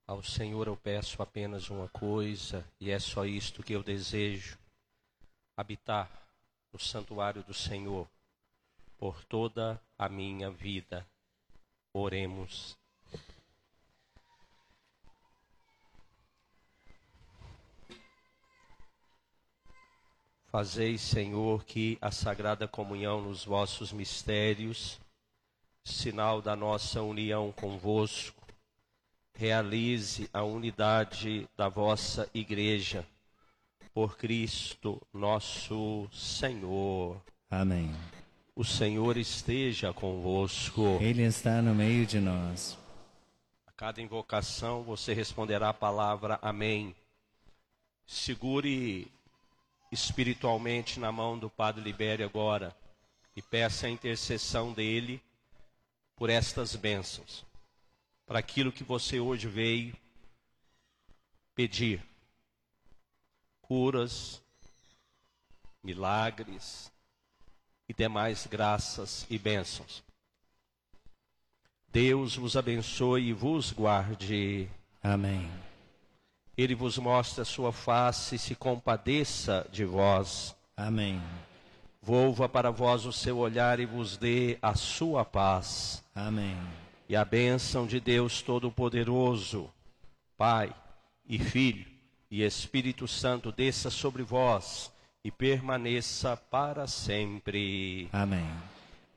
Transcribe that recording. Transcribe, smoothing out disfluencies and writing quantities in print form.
Ao Senhor eu peço apenas uma coisa, e é só isto que eu desejo: habitar no santuário do Senhor por toda a minha vida. Oremos. Fazei, Senhor, que a sagrada comunhão nos vossos mistérios, sinal da nossa união convosco, realize a unidade da vossa igreja, por Cristo nosso Senhor. Amém. O Senhor esteja convosco. Ele está no meio de nós. A cada invocação você responderá a palavra amém. Segure espiritualmente na mão do Padre Libério agora e peça a intercessão dele por estas bênçãos, para aquilo que você hoje veio pedir: curas, milagres e demais graças e bênçãos. Deus vos abençoe e vos guarde. Amém. Ele vos mostre a sua face e se compadeça de vós. Amém. Volva para vós o seu olhar e vos dê a sua paz. Amém. E a bênção de Deus Todo-Poderoso, Pai e Filho e Espírito Santo desça sobre vós e permaneça para sempre. Amém.